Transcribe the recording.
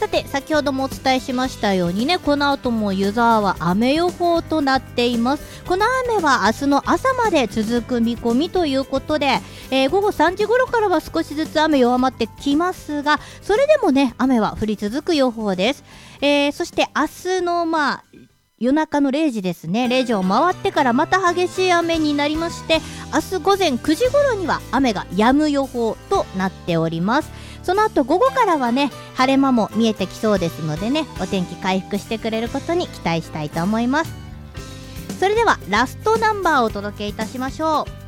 さて先ほどもお伝えしましたようにね、この後も湯沢は雨予報となっています。この雨は明日の朝まで続く見込みということで、午後3時頃からは少しずつ雨弱まってきますが、それでもね雨は降り続く予報です。そして明日の夜中の0時ですね、0時を回ってからまた激しい雨になりまして、明日午前9時頃には雨が止む予報となっております。その後午後からはね晴れ間も見えてきそうですのでね、お天気回復してくれることに期待したいと思います。それではラストナンバーをお届けいたしましょう。